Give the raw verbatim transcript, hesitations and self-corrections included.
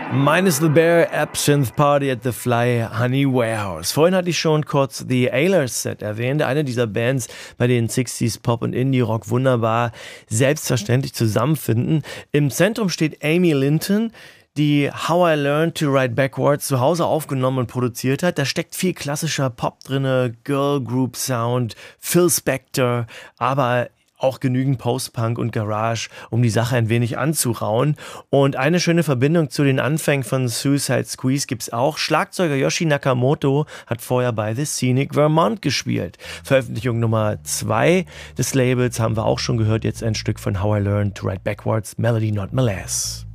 Minus the Bear, Absinthe Party at the Fly Honey Warehouse. Vorhin hatte ich schon kurz The Ailers Set erwähnt, eine dieser Bands, bei denen sechziger Pop und Indie-Rock wunderbar selbstverständlich zusammenfinden. Im Zentrum steht Amy Linton, die How I Learned to Ride Backwards zu Hause aufgenommen und produziert hat. Da steckt viel klassischer Pop drinne, Girl Group Sound, Phil Spector, aber auch genügend Post-Punk und Garage, um die Sache ein wenig anzurauen. Und eine schöne Verbindung zu den Anfängen von Suicide Squeeze gibt's auch. Schlagzeuger Yoshi Nakamoto hat vorher bei The Scenic Vermont gespielt. Veröffentlichung Nummer zwei des Labels haben wir auch schon gehört. Jetzt ein Stück von How I Learned to Ride Backwards, Melody Not Molasses.